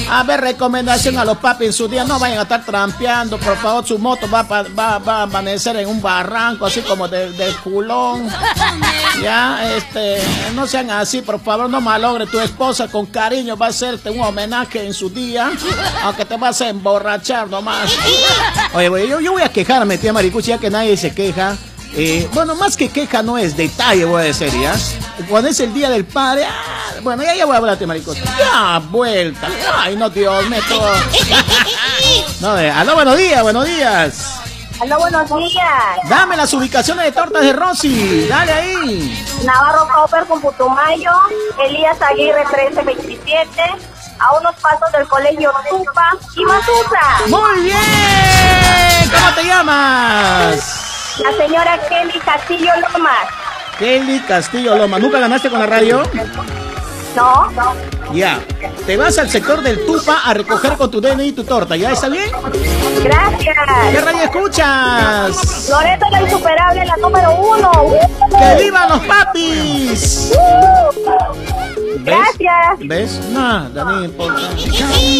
A ver, recomendación a los papis en su día, no vayan a estar trampeando, por favor, su moto va a amanecer en un barranco, así como de culón. Ya, no sean así, por favor, no malogre. Tu esposa con cariño va a hacerte un homenaje en su día, aunque te vas a emborrachar nomás. Oye, yo voy a quejarme, tía Maricuchi, ya que nadie se queja. Bueno, más que queja no es detalle, voy a decir, ¿ya? Cuando es el día del padre, bueno, ya voy a hablar de Maricuchi. Ya, vuelta. Ay, no, Dios, me todo. No, aló, buenos días. Aló, buenos días. Dame las ubicaciones de tortas de Rosy. Dale ahí. Navarro Copper con Putumayo, Elías Aguirre 1327, a unos pasos del colegio Tupa y Matusa. Muy bien. ¿Cómo te llamas? La señora Kelly Castillo Lomas. Kelly Castillo Lomas. ¿Nunca ganaste con la radio? No. Ya. Te vas al sector del Tupa a recoger con tu DNI tu torta. ¿Ya está bien? Gracias. ¿Qué radio escuchas? Loreto la Insuperable, la número 1. ¡Que vivan los papis! Gracias. ¿Ves? Nada, no importa.